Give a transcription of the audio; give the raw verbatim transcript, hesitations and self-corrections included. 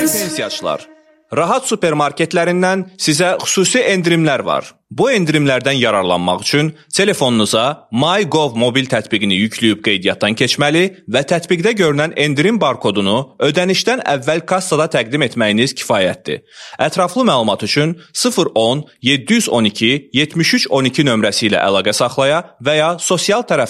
Pensiyaçılar, Rahat supermarketlərindən sizə xüsusi endirimlər var. Bu endirimlərdən yararlanmaq üçün telefonunuza MyGov mobil tətbiqini yükləyib qeydiyyatdan keçməli və tətbiqdə görünən endirim barkodunu ödənişdən əvvəl kassada təqdim etməyiniz kifayətdir. Ətraflı məlumat üçün sıfır on yeddi yüz on iki yetmiş üç on iki nömrəsi ilə əlaqə saxlaya və ya sosial tərəf